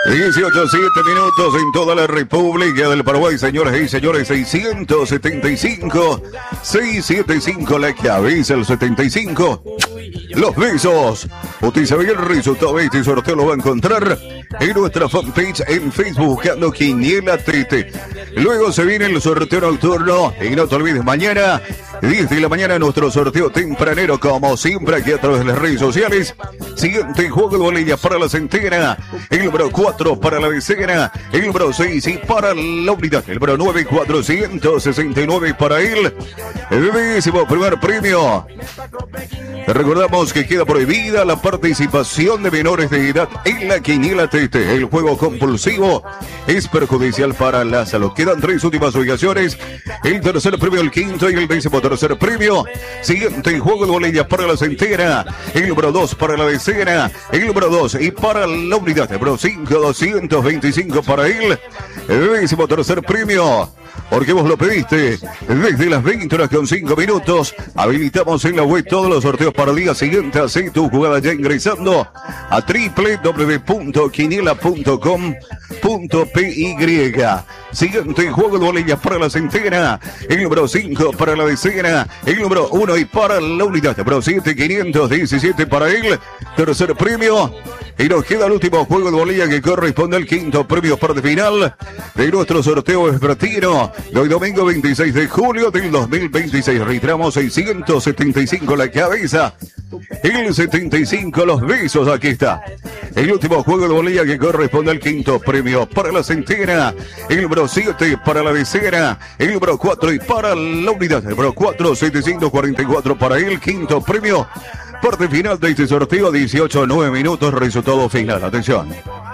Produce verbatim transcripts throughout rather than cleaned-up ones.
dieciocho, siete minutos en toda la República del Paraguay, señoras y señores. Seiscientos setenta y cinco, seiscientos setenta y cinco, la cabeza, el setenta y cinco. Los besos. Usted sabe el resultado de este sorteo lo va a encontrar en nuestra fanpage en Facebook buscando Quiniela T T. Luego se viene el sorteo nocturno y no te olvides, mañana diez de la mañana nuestro sorteo tempranero, como siempre aquí a través de las redes sociales. Siguiente juego de bolilla para la centena, el número cuatro para la decena, el número seis y para la unidad, el número nueve, cuatrocientos sesenta y nueve para él. El décimo primer premio. Recordamos que queda prohibida la participación de menores de edad en la Quiniela T T. El juego compulsivo es perjudicial para la salud. Quedan tres últimas ubicaciones. El tercer premio, el quinto y el décimo tercer premio. Siguiente juego de bolilla para la centena, el número dos para la decena, el número dos y para la unidad, el número cinco, doscientos veinticinco para él. El décimo tercer premio, porque vos lo pediste, desde las veinte horas con cinco minutos. Habilitamos en la web todos los sorteos para el día siguiente. Hacé tu jugada ya ingresando a doble u doble u doble u punto quiniela punto com punto p y. Siguiente juego de bolilla para la centena, el número cinco para la decena, el número uno y para la unidad, el número siete, quinientos diecisiete para él. Tercer premio. Y nos queda el último juego de bolilla que corresponde al quinto premio parte final de nuestro sorteo vespertino de hoy domingo veintiséis de julio del dos mil veintiséis. Reiteramos, seiscientos setenta y cinco la cabeza, el setenta y cinco los besos. Aquí está el último juego de bolilla que corresponde al quinto premio para la centena, el número siete para la decena, el número cuatro y para la unidad, el número cuatro, setecientos cuarenta y cuatro para el quinto premio. Parte final de este sorteo, dieciocho, nueve minutos, resultado final. Atención.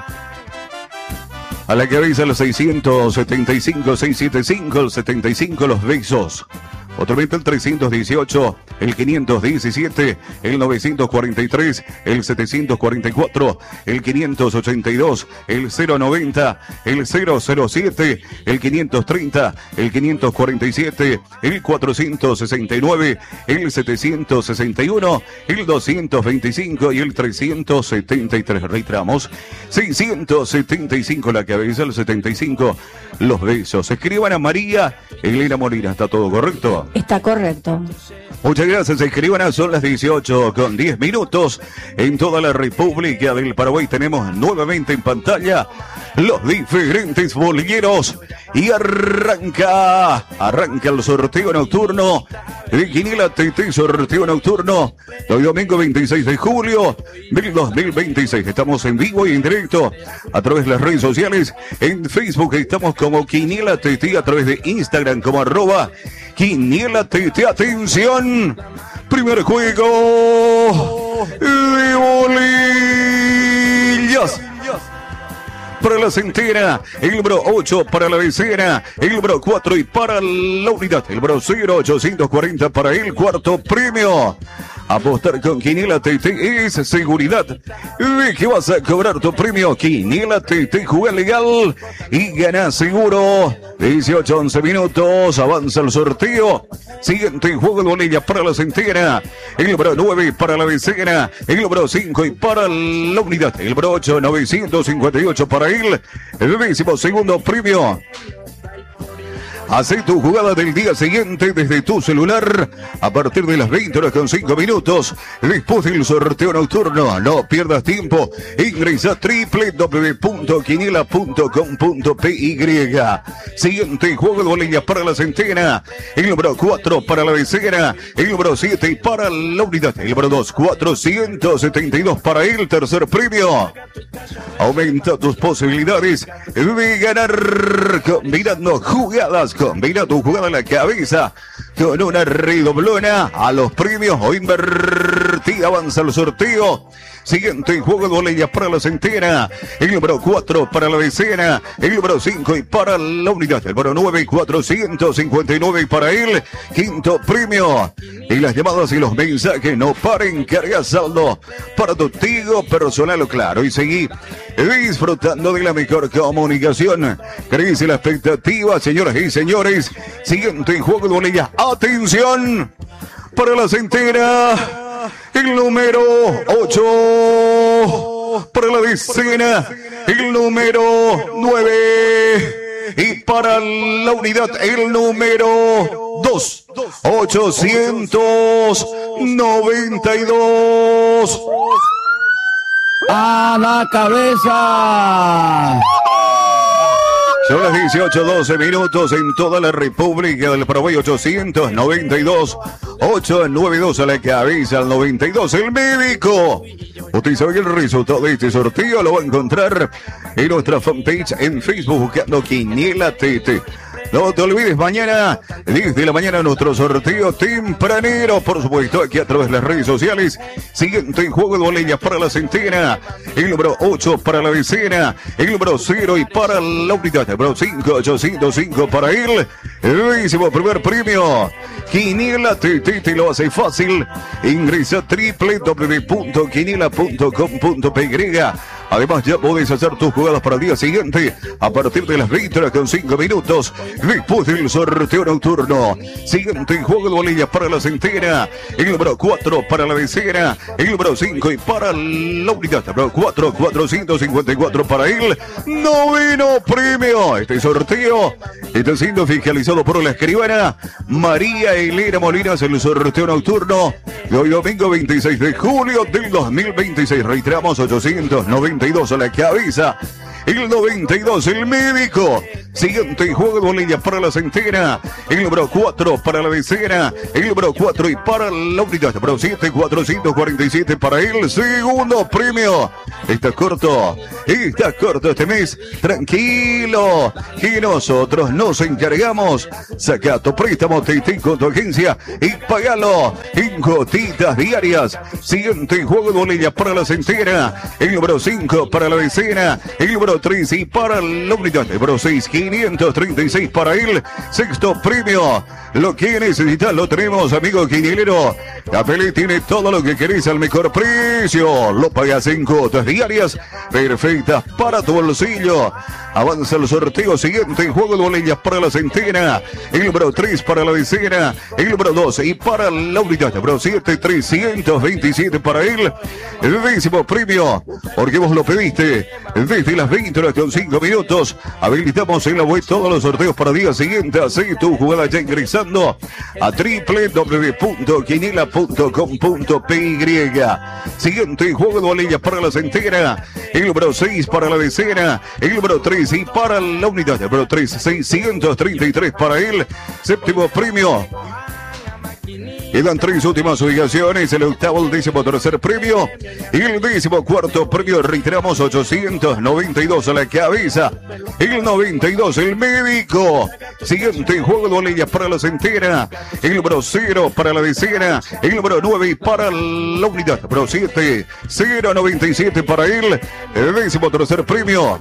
A la cabeza el seiscientos setenta y cinco, seiscientos setenta y cinco, el setenta y cinco los besos. Otra vez el trescientos dieciocho, el quinientos diecisiete, el novecientos cuarenta y tres, el setecientos cuarenta y cuatro, el quinientos ochenta y dos, el cero noventa, el cero cero siete, el quinientos treinta, el quinientos cuarenta y siete, el cuatrocientos sesenta y nueve, el setecientos sesenta y uno, el doscientos veinticinco y el trescientos setenta y tres. Reiteramos, seiscientos setenta y cinco la cabeza, el setenta y cinco los besos. Escriban a María Elena Molina, ¿está todo correcto? Está correcto. Muchas gracias, escriban, son las dieciocho con diez minutos. En toda la República del Paraguay tenemos nuevamente en pantalla los diferentes bolilleros. Y arranca, arranca el sorteo nocturno de Quiniela T T, sorteo nocturno de hoy domingo veintiséis de julio del dos mil veintiséis. Estamos en vivo y en directo a través de las redes sociales. En Facebook estamos como Quiniela T T, a través de Instagram como arroba Quiniela T T. Atención, primer juego de bolillas. Para la centena, el número ocho para la decena, el número cuatro y para la unidad, el número cero ochocientos cuarenta para el cuarto premio. Apostar con Quiniela T T es seguridad de que vas a cobrar tu premio. Quiniela T T, juega legal y gana seguro. dieciocho, once minutos, avanza el sorteo. Siguiente juego de bolilla para la centena, el número nueve para la decena, el número cinco y para la unidad, el número ocho, novecientos cincuenta y ocho para él. El décimo segundo premio. Hacé tu jugada del día siguiente desde tu celular a partir de las veinte horas con cinco minutos. Después del sorteo nocturno, no pierdas tiempo. Ingresa a doble u doble u doble u punto quiniela punto com punto p y. Siguiente juego de bolillas para la centena, el número cuatro para la decena, el número siete y para la unidad, el número dos, cuatrocientos setenta y dos para el tercer premio. Aumenta tus posibilidades de ganar combinando jugadas. Combina tu jugada en la cabeza con una redoblona a los premios o invertida. Avanza el sorteo. Siguiente juego de bolillas para la centena, el número cuatro para la decena, el número cinco y para la unidad, el número nueve, cuatrocientos cincuenta y nueve para el quinto premio. Y las llamadas y los mensajes no paren, carga saldo para tu Tigo personal o Claro. Y seguí disfrutando de la mejor comunicación. Crece la expectativa, señoras y señores. Siguiente juego de bolillas. Atención para la centena, el número ocho para la decena, el número nueve. Y para la unidad, el número dos. ochocientos noventa y dos. A la cabeza. Son las dieciocho doce minutos en toda la República del Paraguay. Ochocientos noventa y dos, ochocientos noventa y dos a la cabeza, al noventa y dos el médico. Usted sabe que el resultado de este sorteo lo va a encontrar en nuestra fanpage en Facebook buscando Quiniela T T. No te olvides, mañana, diez de la mañana, nuestro sorteo tempranero, por supuesto, aquí a través de las redes sociales. Siguiente juego de boleñas para la centena, el número ocho para la decena, el número cero y para la unidad, el número cinco, ochocientos cinco para él. El décimo primer premio, Quiniela T T, te lo hace fácil. Ingresa a doble u doble u doble u punto quiniela punto com punto p y. Además, ya podés hacer tus jugadas para el día siguiente a partir de las veinte horas con cinco minutos después del sorteo nocturno. Siguiente juego de boleñas para la centena, el número cuatro para la decena, el número cinco y para la unidad, el número cuatro, cuatrocientos cincuenta y cuatro para el noveno premio. Este sorteo está siendo fiscalizado por la escribana María Elena Molinas, el sorteo nocturno de hoy domingo veintiséis de julio del dos mil veintiséis. Reiteramos, ochocientos noventa y dos a la cabeza, el noventa y dos el médico. Siguiente juego de boleñas para la centena, el número cuatro para la decena, el número cuatro y para la unidad, el número siete, cuatrocientos cuarenta y siete para el segundo premio. Está corto, está corto este mes, tranquilo, que nosotros nos encargamos. Saca tu préstamo T T con tu agencia y pagalo en gotitas diarias. Siguiente juego de boleñas para la centena, el número cinco para la decena, el número tres y para la unidad, el número seis, quinientos treinta y seis para el sexto premio. Lo que necesitas lo tenemos, amigo quinielero. Capelli tiene todo lo que querés al mejor precio. Lo pagas en cuotas diarias perfectas para tu bolsillo. Avanza el sorteo siguiente, juego de boleñas para la centena, el número tres para la decena, el número dos y para la unidad, el número siete, trescientos veintisiete para él. El décimo premio, porque vos lo pediste, desde las veinte horas con cinco minutos. Habilitamos en la web todos los sorteos para el día siguiente. Así tu jugada ya ingresando a doble u doble u doble u punto quiniela punto com punto p y. Siguiente juego de boleñas para la centena, el número seis para la decena, el número tres y para la unidad, el número tres, seiscientos treinta y tres para él. Séptimo premio. Quedan tres últimas ubicaciones, el octavo, el décimo tercer premio y el décimo cuarto premio. Reiteramos, ochocientos noventa y dos a la cabeza, el noventa y dos el médico. Siguiente juego de boleñas para la centena, el número cero para la decena, el número nueve y para la unidad, el número siete, cero noventa y siete para él, el décimo tercer premio.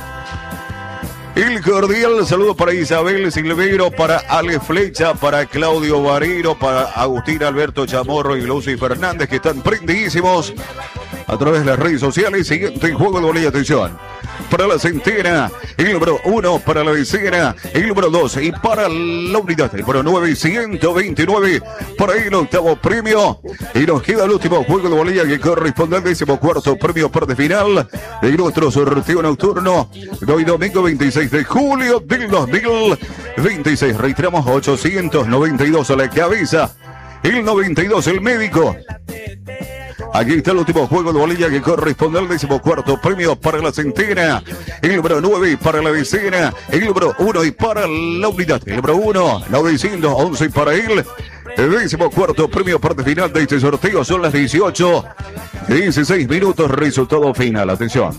El cordial saludo para Isabel Silveiro, para Ale Flecha, para Claudio Barreiro, para Agustín Alberto Chamorro y Lucy Fernández, que están prendidísimos a través de las redes sociales. Siguiente juego de boleña, atención. Para la centena, el número uno para la decena, el número dos y para la unidad, el número nueve, ciento veintinueve para el octavo premio. Y nos queda el último juego de boleña que corresponde al décimo cuarto premio parte final de nuestro sorteo nocturno de hoy domingo veintiséis de julio del dos mil veintiséis. Reiteramos, ochocientos noventa y dos a la cabeza, el noventa y dos el médico. Aquí está el último juego de bolilla que corresponde al decimocuarto premio para la centena, el número nueve para la decena, el número uno y para la unidad, el número uno, novecientos once para él. El decimocuarto premio parte final de este sorteo. Son las dieciocho, dieciséis minutos, resultado final. Atención.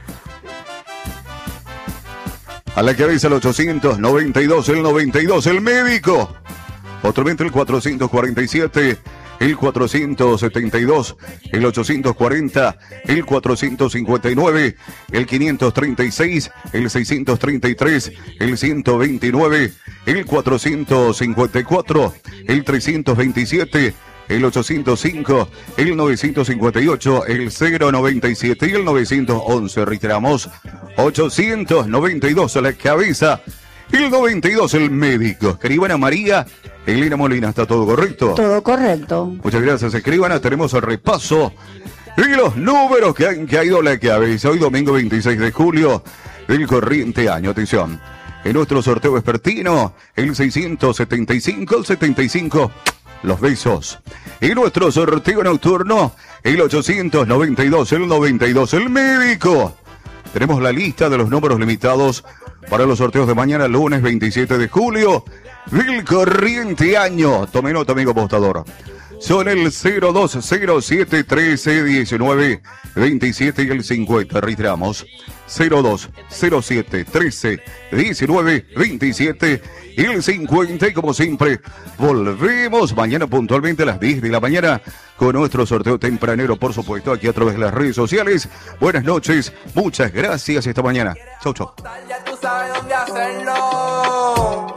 A la cabeza el ochocientos noventa y dos, el noventa y dos, el médico. Otramente el cuatrocientos cuarenta y siete, el cuatrocientos setenta y dos, el ochocientos cuarenta, el cuatrocientos cincuenta y nueve, el quinientos treinta y seis, el seiscientos treinta y tres, el ciento veintinueve, el cuatrocientos cincuenta y cuatro, el trescientos veintisiete, el ochocientos cinco, el novecientos cincuenta y ocho, el cero noventa y siete y el novecientos once. Reiteramos, ochocientos noventa y dos a la cabeza, el noventa y dos el médico. Escribana María Elena Molina, ¿está todo correcto? Todo correcto. Muchas gracias, escribana. Tenemos el repaso Y los números que han caído la cabeza hoy domingo veintiséis de julio del corriente año. Atención, en nuestro sorteo vespertino, el seiscientos setenta y cinco, el setenta y cinco, los besos. En nuestro sorteo nocturno, el ochocientos noventa y dos, el noventa y dos, el médico. Tenemos la lista de los números limitados para los sorteos de mañana, lunes veintisiete de julio del corriente año. Tome nota, amigo apostador. Son el cero dos cero siete trece diecinueve veintisiete y el cincuenta. Reiteramos, cero dos cero siete trece diecinueve veintisiete y el cincuenta. Y como siempre, volvemos mañana puntualmente a las diez de la mañana con nuestro sorteo tempranero, por supuesto, aquí a través de las redes sociales. Buenas noches, muchas gracias esta mañana. Chau, chau. Ya tú sabes dónde hacerlo.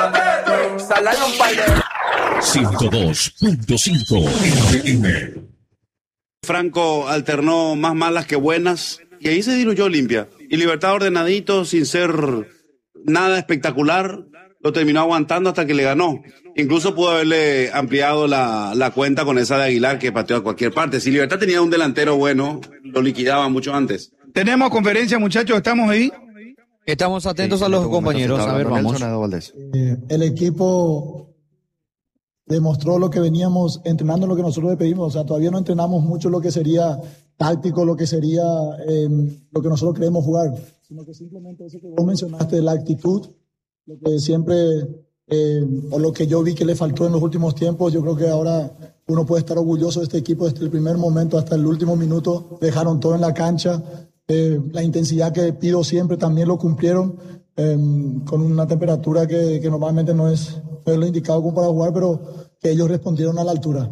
ciento dos punto cinco F M. Franco alternó más malas que buenas y ahí se diluyó Olimpia. Y Libertad ordenadito, sin ser nada espectacular, lo terminó aguantando hasta que le ganó. Incluso pudo haberle ampliado la, la cuenta con esa de Aguilar que pateó a cualquier parte. Si Libertad tenía un delantero bueno, lo liquidaba mucho antes. Tenemos conferencia, muchachos, ¿estamos ahí? Estamos atentos a los compañeros. A ver, vamos. Eh, el equipo demostró lo que veníamos entrenando, lo que nosotros le pedimos. O sea, todavía no entrenamos mucho lo que sería táctico, lo que sería eh, lo que nosotros queremos jugar, sino que simplemente eso que vos mencionaste, la actitud, lo que siempre, eh, o lo que yo vi que le faltó en los últimos tiempos. Yo creo que ahora uno puede estar orgulloso de este equipo desde el primer momento hasta el último minuto. Dejaron todo en la cancha. Eh, la intensidad que pido siempre también lo cumplieron, eh, con una temperatura que, que normalmente no es, no es lo indicado como para jugar, pero que ellos respondieron a la altura.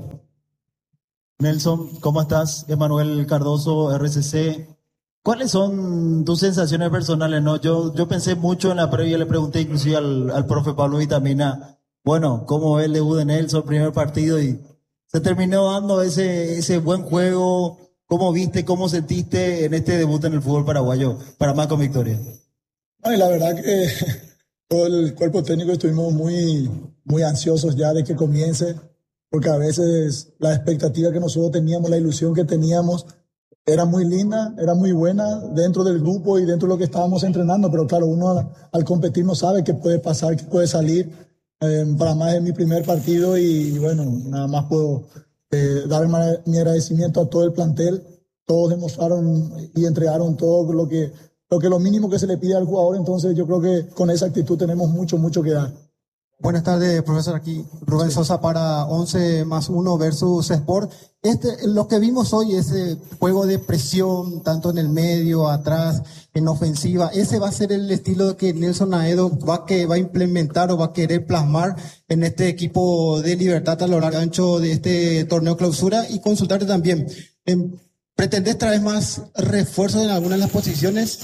Nelson, ¿cómo estás? Emanuel Cardoso, R C C. ¿Cuáles son tus sensaciones personales? No, yo, yo pensé mucho en la previa, le pregunté inclusive al, al profe Pablo Vitamina, bueno, ¿cómo ve el debut de Nelson, primer partido? Y se terminó dando ese, ese buen juego. ¿Cómo viste, cómo sentiste en este debut en el fútbol paraguayo para más con victoria? Ay, la verdad que todo el cuerpo técnico estuvimos muy, muy ansiosos ya de que comience, porque a veces la expectativa que nosotros teníamos, la ilusión que teníamos, era muy linda, era muy buena dentro del grupo y dentro de lo que estábamos entrenando, pero claro, uno al, al competir no sabe qué puede pasar, qué puede salir. Eh, para más es mi primer partido y, y bueno, nada más puedo eh, dar mi agradecimiento a todo el plantel. Todos demostraron y entregaron todo lo que, lo que lo mínimo que se le pide al jugador, entonces yo creo que con esa actitud tenemos mucho, mucho que dar. Buenas tardes, profesor. Aquí Rubén Sosa para once más uno versus Sport. Este, lo que vimos hoy, ese juego de presión, tanto en el medio, atrás, en ofensiva, ese va a ser el estilo que Nelson Aedo va, que, va a implementar o va a querer plasmar en este equipo de Libertad a lo largo ancho de este torneo clausura. Y consultarte también, ¿pretendés traer más refuerzos en algunas de las posiciones?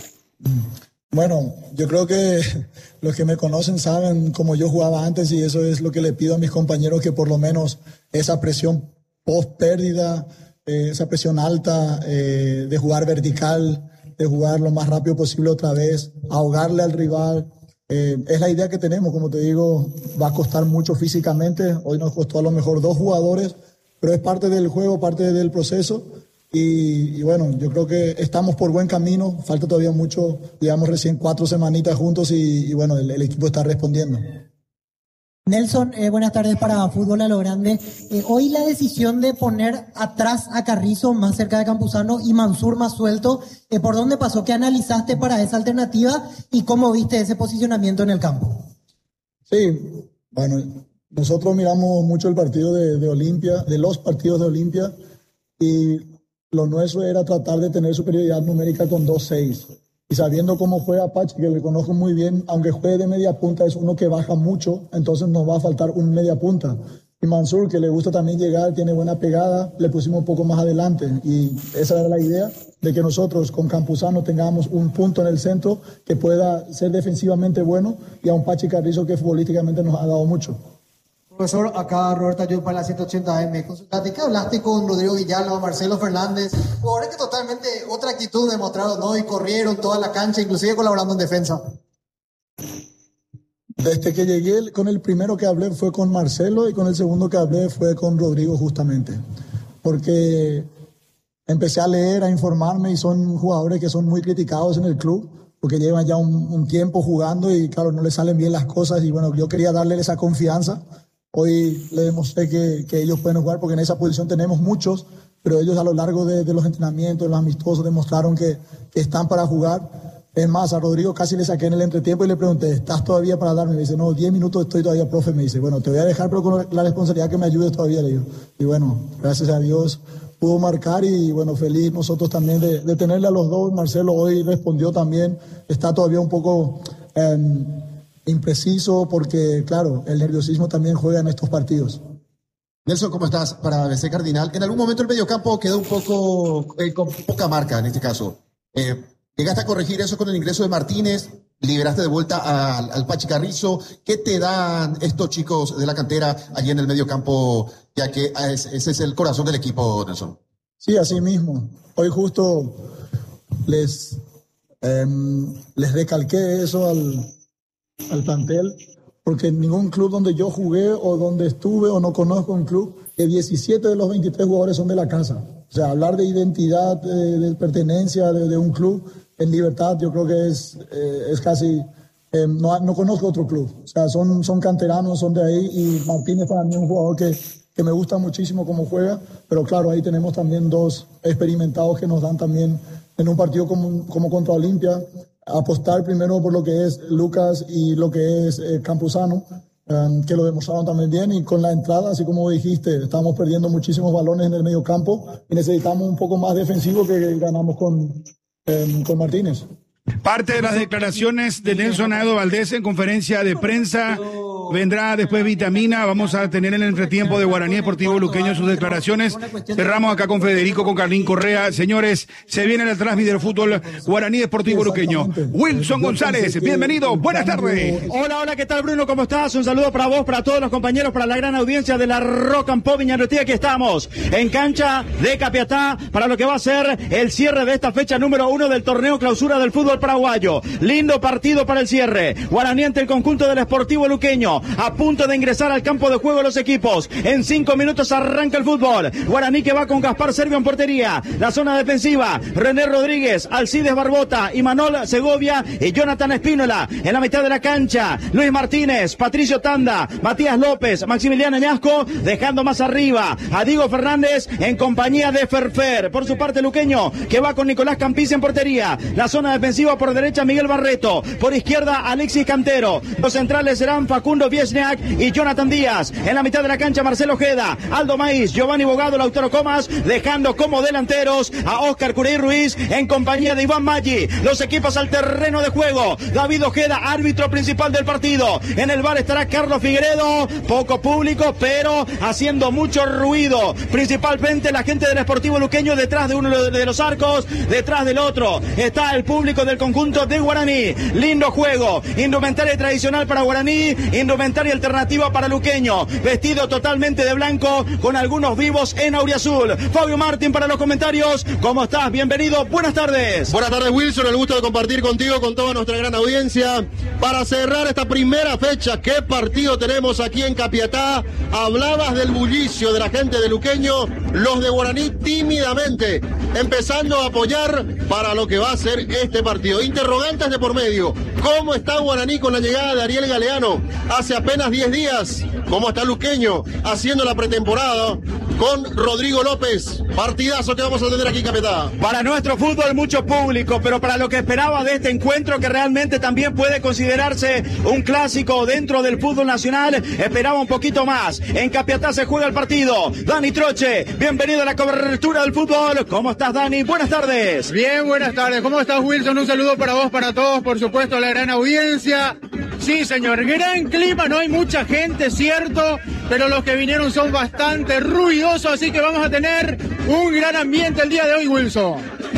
Bueno, yo creo que los que me conocen saben cómo yo jugaba antes y eso es lo que le pido a mis compañeros, que por lo menos esa presión post pérdida, eh, esa presión alta, eh, de jugar vertical, de jugar lo más rápido posible otra vez, ahogarle al rival, eh, es la idea que tenemos. Como te digo, va a costar mucho físicamente. Hoy nos costó a lo mejor dos jugadores, pero es parte del juego, parte del proceso. Y, y bueno, yo creo que estamos por buen camino, falta todavía mucho, llevamos recién cuatro semanitas juntos y, y bueno, el, el equipo está respondiendo. Nelson, eh, buenas tardes para Fútbol a lo Grande. Eh, hoy la decisión de poner atrás a Carrizo más cerca de Campuzano y Mansur más suelto, eh, ¿por dónde pasó? ¿Qué analizaste para esa alternativa y cómo viste ese posicionamiento en el campo? Sí, bueno, nosotros miramos mucho el partido de, de Olimpia, de los partidos de Olimpia, y lo nuestro era tratar de tener superioridad numérica con dos seis. Y sabiendo cómo juega Apache, que le conozco muy bien, aunque juegue de media punta, es uno que baja mucho, entonces nos va a faltar un media punta. Y Mansur, que le gusta también llegar, tiene buena pegada, le pusimos un poco más adelante. Y esa era la idea, de que nosotros con Campuzano tengamos un punto en el centro que pueda ser defensivamente bueno, y a un Pachi Carrizo que futbolísticamente nos ha dado mucho. Profesor, acá Roberto Ayud para la ciento ochenta A M. Consultate, ¿qué hablaste con Rodrigo Villalba, Marcelo Fernández? Jugadores que totalmente otra actitud demostraron, ¿no? Y corrieron toda la cancha, inclusive colaborando en defensa. Desde que llegué, con el primero que hablé fue con Marcelo y con el segundo que hablé fue con Rodrigo justamente. Porque empecé a leer, a informarme y son jugadores que son muy criticados en el club porque llevan ya un, un tiempo jugando y claro, no les salen bien las cosas y bueno, yo quería darles esa confianza. Hoy le demostré que, que ellos pueden jugar porque en esa posición tenemos muchos, pero ellos a lo largo de, de los entrenamientos, de los amistosos, demostraron que, que están para jugar. Es más, a Rodrigo casi le saqué en el entretiempo y le pregunté, ¿estás todavía para darme? Me dice, no, diez minutos estoy todavía, profe. Me dice, bueno, te voy a dejar, pero con la responsabilidad que me ayudes todavía, le digo. Y bueno, gracias a Dios pudo marcar y bueno, feliz nosotros también de, de tenerle a los dos. Marcelo hoy respondió también, está todavía un poco eh, impreciso porque, claro, el nerviosismo también juega en estos partidos. Nelson, ¿cómo estás? Para B C Cardinal. En algún momento el mediocampo quedó un poco, eh, con poca marca en este caso. Eh, Llegaste a corregir eso con el ingreso de Martínez, liberaste de vuelta al, al Pachi Carrizo. ¿Qué te dan estos chicos de la cantera allí en el medio campo, ya que es, ese es el corazón del equipo, Nelson? Sí, así mismo. Hoy justo les, eh, les recalqué eso al, al plantel, porque en ningún club donde yo jugué o donde estuve o no conozco un club, que diecisiete de los veintitrés jugadores son de la casa. O sea, hablar de identidad, de, de pertenencia de, de un club en Libertad, yo creo que es, eh, es casi, eh, no, no conozco otro club. O sea, son, son canteranos, son de ahí y Martínez para mí es un jugador que, que me gusta muchísimo cómo juega, pero claro, ahí tenemos también dos experimentados que nos dan también en un partido como, como contra Olimpia, apostar primero por lo que es Lucas y lo que es eh, Campuzano, um, que lo demostraron también bien y con la entrada, así como dijiste, estamos perdiendo muchísimos balones en el medio campo y necesitamos un poco más defensivo que ganamos con... con Martínez. Parte de las declaraciones de Nelson Aedo Valdés en conferencia de prensa. Vendrá después Vitamina. Vamos a tener el entretiempo de Guaraní Deportivo Luqueño sus declaraciones. Cerramos acá con Federico, con Carlín Correa. Señores, se viene el transmisión del fútbol Guaraní Deportivo Luqueño. Wilson González, bienvenido. Buenas tardes. Hola, hola, ¿qué tal, Bruno? ¿Cómo estás? Un saludo para vos, para todos los compañeros, para la gran audiencia de la Rock and Pop Viñarotí. Aquí estamos en cancha de Capiatá para lo que va a ser el cierre de esta fecha número uno del torneo clausura del fútbol paraguayo. Lindo partido para el cierre. Guaraní ante el conjunto del Sportivo Luqueño. A punto de ingresar al campo de juego los equipos. En cinco minutos arranca el fútbol. Guaraní que va con Gaspar Servio en portería. La zona defensiva, René Rodríguez, Alcides Barbota, Imanol Segovia y Jonathan Espínola. En la mitad de la cancha, Luis Martínez, Patricio Tanda, Matías López, Maximiliano Ñasco, dejando más arriba a Diego Fernández en compañía de Ferfer. Por su parte, Luqueño, que va con Nicolás Campisi en portería. La zona defensiva por derecha, Miguel Barreto. Por izquierda, Alexis Cantero. Los centrales serán Facundo Viesniak y Jonathan Díaz. En la mitad de la cancha, Marcelo Ojeda, Aldo Maíz, Giovanni Bogado, Lautaro Comas, dejando como delanteros a Oscar Curey Ruiz en compañía de Iván Maggi. Los equipos al terreno de juego. David Ojeda, árbitro principal del partido. En el bar estará Carlos Figueredo. Poco público, pero haciendo mucho ruido. Principalmente la gente del Sportivo Luqueño detrás de uno de los arcos, detrás del otro. Está el público del conjunto de Guaraní. Lindo juego. Indumentaria tradicional para Guaraní. Indumentaria alternativa para Luqueño. Vestido totalmente de blanco con algunos vivos en auriazul. Fabio Martín para los comentarios. ¿Cómo estás? Bienvenido. Buenas tardes. Buenas tardes, Wilson. El gusto de compartir contigo, con toda nuestra gran audiencia. Para cerrar esta primera fecha, ¿qué partido tenemos aquí en Capiatá? Hablabas del bullicio de la gente de Luqueño. Los de Guaraní tímidamente empezando a apoyar para lo que va a ser este partido. Interrogantes de por medio. ¿Cómo está Guaraní con la llegada de Ariel Galeano hace apenas diez días? ¿Cómo está Luqueño haciendo la pretemporada con Rodrigo López? Partidazo que vamos a tener aquí en Capiatá. Para nuestro fútbol mucho público, pero para lo que esperaba de este encuentro, que realmente también puede considerarse un clásico dentro del fútbol nacional, esperaba un poquito más. En Capiatá se juega el partido. Dani Troche, bienvenido a la cobertura del fútbol. ¿Cómo estás, Dani? Buenas tardes. Bien, buenas tardes. ¿Cómo estás, Wilson? Un saludo para vos, para todos, por supuesto, la gran audiencia. Sí, señor, gran clima, no hay mucha gente, cierto, pero los que vinieron son bastante ruidosos, así que vamos a tener un gran ambiente el día de hoy, Wilson.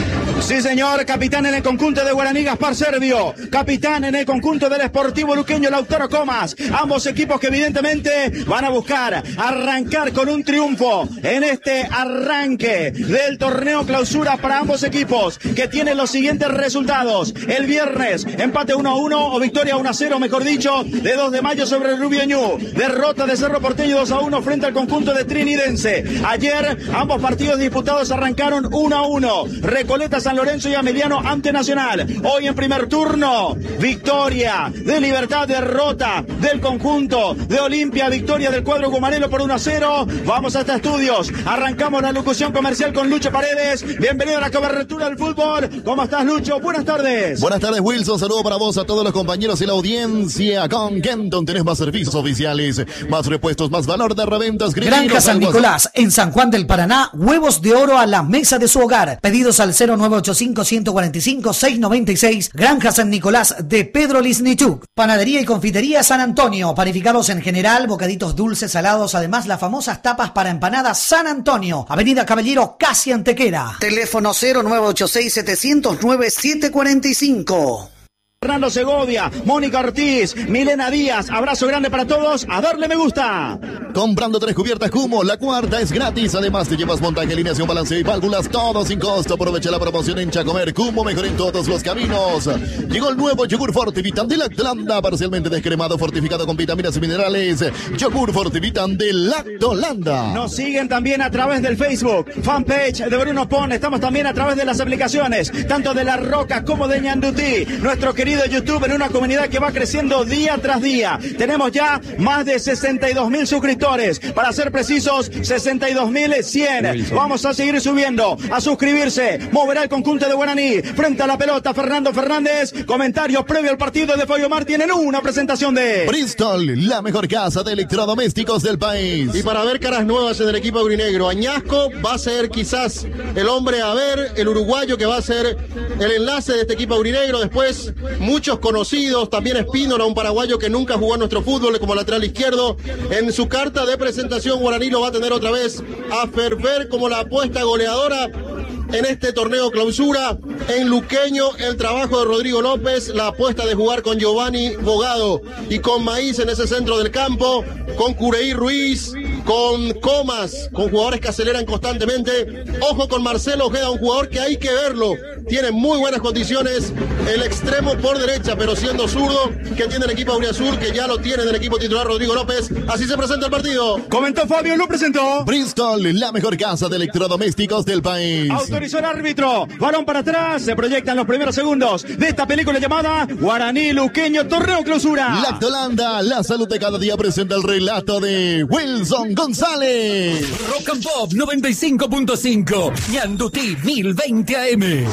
Sí, señor, capitán en el conjunto de Guaraní, Gaspar Servio. Capitán en el conjunto del Sportivo Luqueño, Lautaro Comas. Ambos equipos que evidentemente van a buscar arrancar con un triunfo en este arranque del torneo clausura para ambos equipos, que tienen los siguientes resultados. El viernes, empate uno a uno o victoria uno a cero, mejor dicho, de dos de mayo sobre el Rubio Ñu. Derrota de Cerro Porteño dos a uno frente al conjunto de Trinidense. Ayer, ambos partidos disputados arrancaron uno a uno. Recoleta, San Lorenzo y Ameliano ante Nacional. Hoy en primer turno, victoria de Libertad, derrota del conjunto de Olimpia, victoria del cuadro gumarelo por uno a cero. Vamos hasta estudios. Arrancamos la locución comercial con Lucho Paredes. Bienvenido a la cobertura del fútbol. ¿Cómo estás, Lucho? Buenas tardes. Buenas tardes, Wilson. Saludo para vos, a todos los compañeros y la audiencia. Con Kenton tenés más servicios oficiales, más repuestos, más valor de reventas. Granja San Nicolás, en San Juan del Paraná, huevos de oro a la mesa de su hogar. Pedidos al cero nueve ocho cinco, uno cuatro cinco, seis nueve seis. Granja San Nicolás de Pedro Lisnichuk. Panadería y confitería San Antonio. Panificados en general, bocaditos dulces, salados. Además, las famosas tapas para empanadas San Antonio. Avenida Caballero, casi Antequera. Teléfono cero nueve ocho seis, siete cero nueve, siete cuatro cinco. Fernando Segovia, Mónica Ortiz, Milena Díaz, abrazo grande para todos, a darle me gusta. Comprando tres cubiertas Cumo, la cuarta es gratis, además te llevas montaje, alineación, balanceo y válvulas, todo sin costo. Aprovecha la promoción en Chacomer, Cumo, mejor en todos los caminos. Llegó el nuevo yogur Fortivitan de Lactolanda, parcialmente descremado, fortificado con vitaminas y minerales. Yogur Fortivitan de Lactolanda. Nos siguen también a través del Facebook, fanpage de Bruno Pon, estamos también a través de las aplicaciones, tanto de La Roca como de Ñandutí, nuestro querido YouTube, en una comunidad que va creciendo día tras día. Tenemos ya más de sesenta y dos mil suscriptores, para ser precisos sesenta y dos mil cien. Vamos a seguir subiendo, a suscribirse. Moverá el conjunto de Guaraní frente a la pelota Fernando Fernández. Comentarios previo al partido de Fabio Martín en una presentación de Bristol, la mejor casa de electrodomésticos del país. Y para ver caras nuevas en el equipo aurinegro, Añasco va a ser quizás el hombre a ver, el uruguayo que va a ser el enlace de este equipo aurinegro. Después muchos conocidos, también Espínola, un paraguayo que nunca jugó en nuestro fútbol como lateral izquierdo. En su carta de presentación, Guaraní lo va a tener otra vez a Ferber como la apuesta goleadora en este torneo clausura. En Luqueño, el trabajo de Rodrigo López, la apuesta de jugar con Giovanni Bogado y con Maíz en ese centro del campo, con Cureí Ruiz, con Comas, con jugadores que aceleran constantemente. Ojo con Marcelo Ojeda, un jugador que hay que verlo, tiene muy buenas condiciones, el extremo por derecha, pero siendo zurdo, que tiene el equipo auriazul, que ya lo tiene en el equipo titular Rodrigo López. Así se presenta el partido. Comentó Fabio, lo presentó Bristol, la mejor casa de electrodomésticos del país. Autorizó el árbitro, balón para atrás, se proyectan los primeros segundos de esta película llamada Guaraní Luqueño Torneo Clausura. Lactolanda, la salud de cada día, presenta el relato de Wilson González. Rock and Pop noventa y cinco punto cinco, Ñandutí mil veinte A M.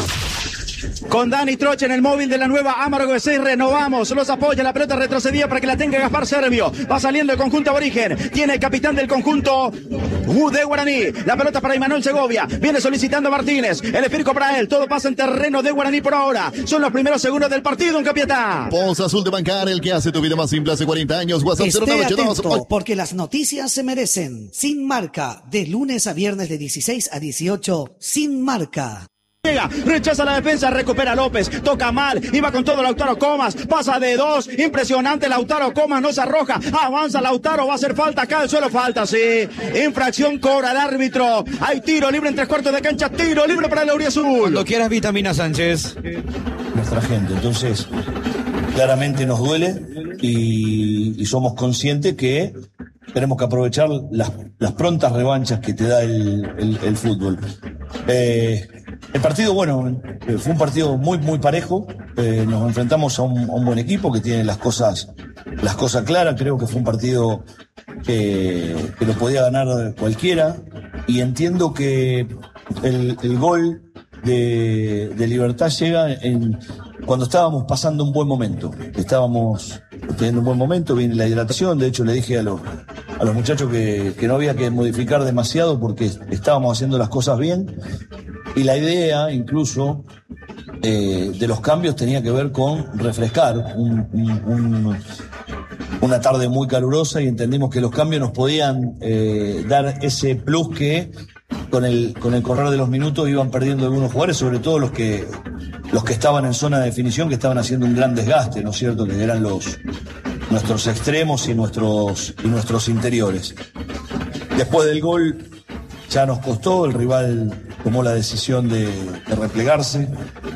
Con Dani Troche en el móvil de la nueva Amargo de seis, renovamos, los apoya, la pelota retrocedida para que la tenga Gaspar Servio, va saliendo el conjunto aborigen, tiene el capitán del conjunto de Guaraní, la pelota para Imanol Segovia, viene solicitando Martínez, el esférico para él, todo pasa en terreno de Guaraní por ahora, son los primeros segundos del partido en Capiatá. Poza Azul de Bancar, el que hace tu vida más simple hace cuarenta años, WhatsApp Esté cero nueve ocho dos. atento, porque las noticias se merecen. Sin Marca, de lunes a viernes de dieciséis a dieciocho, Sin Marca. Llega, rechaza la defensa, recupera López, toca mal, iba con todo Lautaro Comas, pasa de dos, impresionante Lautaro Comas, no se arroja, avanza Lautaro, va a hacer falta, acá el suelo, falta, sí, infracción cobra el árbitro, hay tiro libre en tres cuartos de cancha, tiro libre para el auriazul. Cuando quieras vitamina Sánchez. Nuestra gente, entonces claramente nos duele y, y somos conscientes que tenemos que aprovechar las, las prontas revanchas que te da el, el, el fútbol. Eh, el partido, bueno, fue un partido muy, muy parejo. Eh, nos enfrentamos a un, a un buen equipo que tiene las cosas, las cosas claras. Creo que fue un partido que, que lo podía ganar cualquiera. Y entiendo que el, el gol de, de Libertad llega en, cuando estábamos pasando un buen momento. Estábamos teniendo un buen momento, viene la hidratación. De hecho, le dije a los, a los muchachos que, que no había que modificar demasiado porque estábamos haciendo las cosas bien. Y la idea, incluso, eh, de los cambios tenía que ver con refrescar un, un, un, una tarde muy calurosa y entendimos que los cambios nos podían eh, dar ese plus que con el, con el correr de los minutos iban perdiendo algunos jugadores, sobre todo los que, los que estaban en zona de definición, que estaban haciendo un gran desgaste, ¿no es cierto?, que eran los, nuestros extremos y nuestros, y nuestros interiores. Después del gol ya nos costó, el rival tomó la decisión de, de replegarse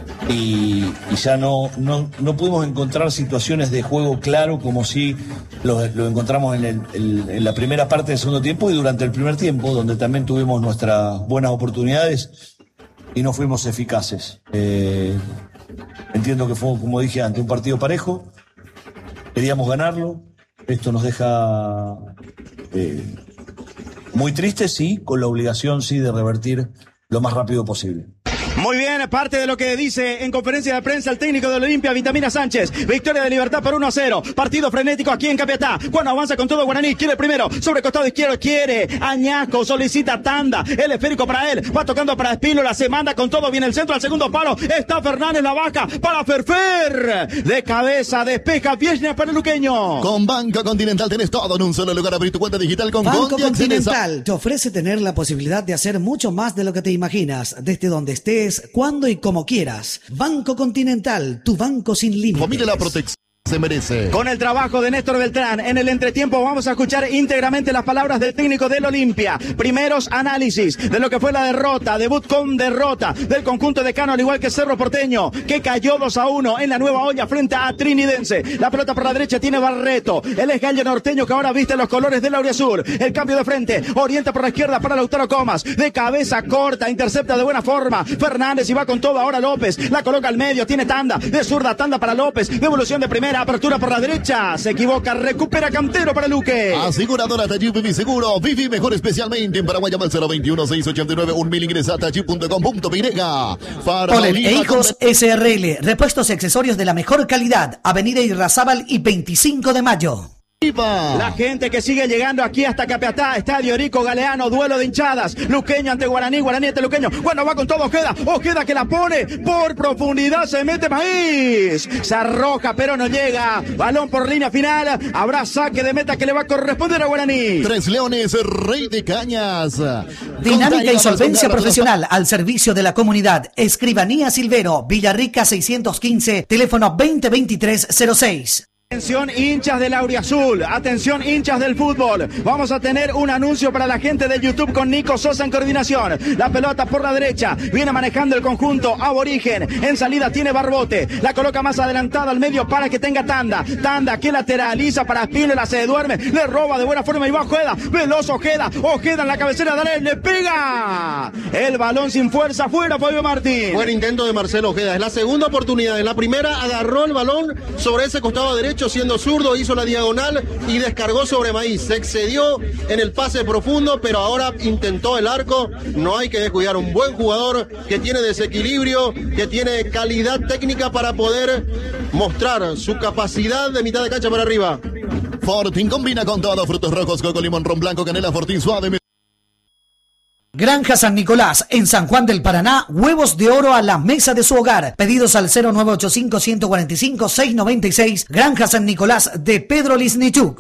y, y ya no, no, no pudimos encontrar situaciones de juego claro como si lo, lo encontramos en, el, el, en la primera parte del segundo tiempo y durante el primer tiempo, donde también tuvimos nuestras buenas oportunidades y no fuimos eficaces. Eh, entiendo que fue, como dije antes, un partido parejo, queríamos ganarlo, esto nos deja eh, muy tristes, sí, con la obligación, sí, de revertir lo más rápido posible. Muy bien, parte de lo que dice en conferencia de prensa el técnico de Olimpia, Vitamina Sánchez. Victoria de Libertad por uno a cero. Partido frenético aquí en Capiatá. Cuando avanza con todo Guaraní, quiere el primero. Sobre costado izquierdo, quiere. Añasco solicita tanda. El esférico para él. Va tocando para Espínola. Se manda con todo. Viene el centro al segundo palo. Está Fernández, la vaca para Ferfer. De cabeza, despeja. Viesnes para el luqueño. Con Banco Continental tenés todo en un solo lugar. Abrir tu cuenta digital con Banco Conti, Continental te ofrece tener la posibilidad de hacer mucho más de lo que te imaginas, desde donde estés, cuando y como quieras. Banco Continental, tu banco sin límites. Familia La Protección se merece. Con el trabajo de Néstor Beltrán, en el entretiempo vamos a escuchar íntegramente las palabras del técnico del Olimpia. Primeros análisis de lo que fue la derrota, debut con derrota del conjunto de Cano, al igual que Cerro Porteño, que cayó dos a uno en la nueva olla frente a Trinidense. La pelota por la derecha tiene Barreto, el es gallo norteño que ahora viste los colores del Auriazul. El cambio de frente, orienta por la izquierda para Lautaro Comas, de cabeza corta, intercepta de buena forma Fernández y va con todo ahora López, la coloca al medio, tiene tanda, de zurda, tanda para López, devolución de primera, apertura por la derecha, se equivoca, recupera Cantero para Luque. Aseguradora Taller Vivi Seguro, Vivi mejor especialmente en Paraguay, llama al cero veintiuno, seiscientos ochenta y nueve, un mil, ingresa a taller punto com punto pe Polen e Hijos S R L, repuestos y accesorios de la mejor calidad, Avenida Irrazábal y veinticinco de mayo. La gente que sigue llegando aquí hasta Capiatá, Estadio Erico Galeano, duelo de hinchadas, Luqueño ante Guaraní, Guaraní ante Luqueño, bueno, va con todo Ojeda, Ojeda que la pone, por profundidad se mete Maíz, se arroja pero no llega, balón por línea final, habrá saque de meta que le va a corresponder a Guaraní. Tres Leones, Rey de Cañas. Dinámica y solvencia profesional al servicio de la comunidad. Escribanía Silvero, Villarrica seiscientos quince, teléfono veinte veintitrés cero seis. Atención hinchas del Auriazul, atención hinchas del fútbol, vamos a tener un anuncio para la gente de YouTube con Nico Sosa en coordinación. La pelota por la derecha, viene manejando el conjunto Aborigen, en salida tiene Barbote, la coloca más adelantada al medio para que tenga tanda, tanda que lateraliza para Espínola, se duerme, le roba de buena forma y va Ojeda, veloz Ojeda, Ojeda en la cabecera de Arel, le pega, el balón sin fuerza, fuera Fabio Martín. Buen intento de Marcelo Ojeda, es la segunda oportunidad, en la primera agarró el balón sobre ese costado derecho, siendo zurdo, hizo la diagonal y descargó sobre Maíz, se excedió en el pase profundo, pero ahora intentó el arco. No hay que descuidar, un buen jugador que tiene desequilibrio, que tiene calidad técnica para poder mostrar su capacidad de mitad de cancha para arriba. Fortín combina con todo, frutos rojos, coco, limón, ron blanco, canela, Fortín suave. Granja San Nicolás, en San Juan del Paraná, huevos de oro a la mesa de su hogar. Pedidos al cero nueve ocho cinco, uno cuatro cinco, seis nueve seis. Granja San Nicolás de Pedro Lisnichuk.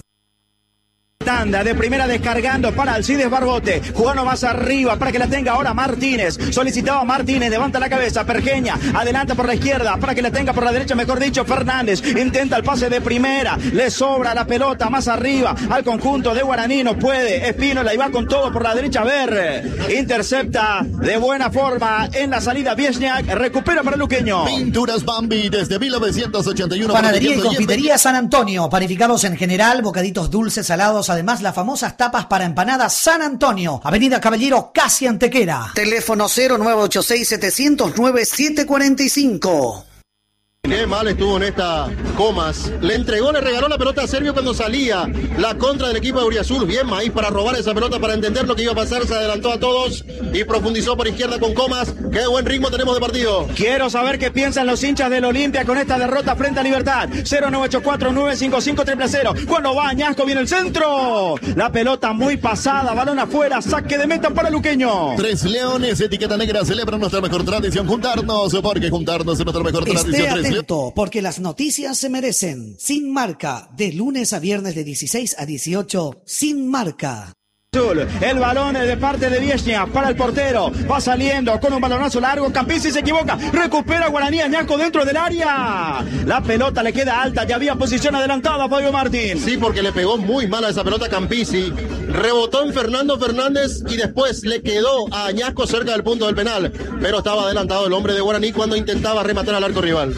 Tanda de primera descargando para Alcides Barbote, jugando más arriba para que la tenga ahora Martínez, solicitaba Martínez, levanta la cabeza, Pergeña, adelanta por la izquierda para que la tenga por la derecha, mejor dicho Fernández, intenta el pase de primera, le sobra la pelota más arriba al conjunto de Guaraní, no puede, Espínola y va con todo por la derecha, a ver, intercepta de buena forma en la salida Viesniak, recupera para Luqueño. Pinturas Bambi desde mil novecientos ochenta y uno. Panadería y confitería San Antonio, panificados en general, bocaditos dulces, salados, además las famosas tapas para empanadas San Antonio, Avenida Caballero, casi Antequera. Teléfono cero nueve ocho seis, siete cero nueve, siete cuatro cinco. Qué mal estuvo en esta Comas. Le entregó, le regaló la pelota a Servio cuando salía la contra del equipo de Auriazul. Bien Maíz para robar esa pelota, para entender lo que iba a pasar. Se adelantó a todos y profundizó por izquierda con Comas. Qué buen ritmo tenemos de partido. Quiero saber qué piensan los hinchas del Olimpia con esta derrota frente a Libertad. cero nueve ocho cuatro, nueve cinco cinco, cero cero cero. Cuando va Añasco viene el centro. La pelota muy pasada, balón afuera, saque de meta para Luqueño. Tres Leones, etiqueta negra, celebran nuestra mejor tradición. Juntarnos, porque juntarnos es nuestra mejor tradición. Esté atento, porque las noticias se merecen. Sin Marca, de lunes a viernes de dieciséis a dieciocho, Sin Marca. El balón de parte de Viesnia para el portero. Va saliendo con un balonazo largo. Campisi se equivoca. Recupera Guaraní. Añasco dentro del área. La pelota le queda alta. Ya había posición adelantada, Fabio Martín. Sí, porque le pegó muy mal a esa pelota Campisi. Rebotó en Fernando Fernández y después le quedó a Añasco cerca del punto del penal. Pero estaba adelantado el hombre de Guaraní cuando intentaba rematar al arco rival.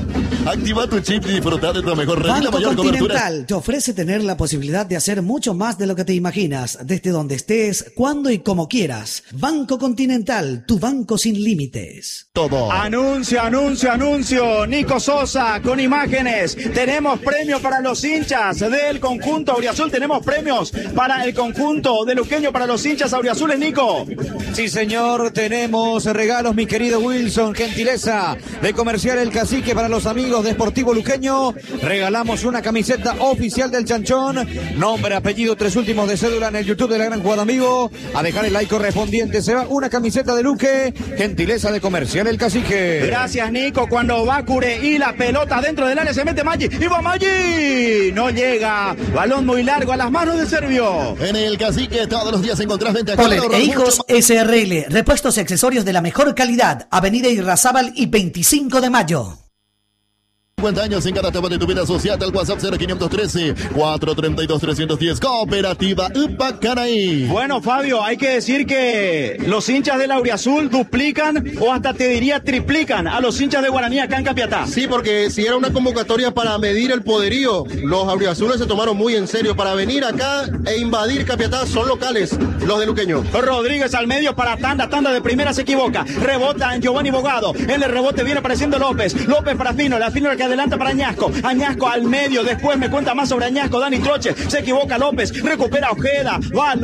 Activa tu chip y disfruta de tu mejor red y la Banco mayor cobertura. Continental te ofrece tener la posibilidad de hacer mucho más de lo que te imaginas, desde donde estés, cuando y como quieras. Banco Continental, tu banco sin límites. Todo. Anuncio, anuncio, anuncio. Nico Sosa con imágenes. Tenemos premio para los hinchas del conjunto auriazul. Tenemos premios para el conjunto de Luqueño, para los hinchas auriazules, Nico. Sí, señor, tenemos regalos, mi querido Wilson. Gentileza de Comercial El Cacique para los amigos de Sportivo Luqueño. Regalamos una camiseta oficial del Chanchón. Nombre, apellido, tres últimos de cédula en el YouTube de la Gran Jugada Amigo. A dejar el like correspondiente. Se va una camiseta de Luque. Gentileza de Comercial El Cacique. Gracias, Nico. Cuando va Cure y la pelota dentro del área se mete Maggi. ¡Y va Maggi! No llega. Balón muy largo a las manos de Servio. En El Cacique todos los días encontrás venta. Polen e Hijos S R L. Repuestos y accesorios de la mejor calidad. Avenida Irrazábal y veinticinco de mayo. cincuenta años en cada etapa de tu vida. Asociate al WhatsApp cero quinientos trece, cuatrocientos treinta y dos, trescientos diez. Cooperativa Upacaraí. Bueno, Fabio, hay que decir que los hinchas del Auriazul duplican o hasta te diría triplican a los hinchas de Guaraní acá en Capiatá. Sí, porque si era una convocatoria para medir el poderío, los auriazules se tomaron muy en serio. Para venir acá e invadir Capiatá son locales los de Luqueño. Rodríguez al medio para tanda, tanda de primera se equivoca. Rebota en Giovanni Bogado. En el rebote viene apareciendo López. López para Fino, la Fino que adelanta para Añasco. Añasco al medio, después me cuenta más sobre Añasco. Dani Troche, se equivoca López, recupera Ojeda, va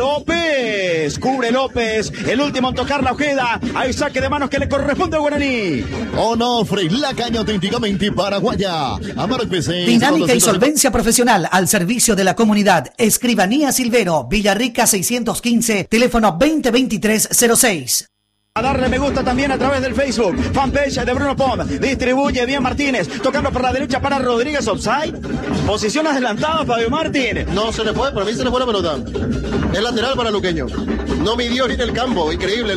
López, cubre López, el último en tocar la Ojeda. Hay saque de manos que le corresponde a Guaraní. Onofre, la caña auténticamente paraguaya. Amarok P C. Dinámica y solvencia profesional al servicio de la comunidad. Escribanía Silvero, Villarrica seiscientos quince, teléfono veinte veintitrés cero seis. A darle me gusta también a través del Facebook. Fanpage de Bruno Pom. Distribuye bien Martínez. Tocando por la derecha para Rodríguez. Offside. Posición adelantada, Fabio Martín. No se le fue, para mí se le fue la pelota. Es lateral para Luqueño. No midió ni en el campo. Increíble.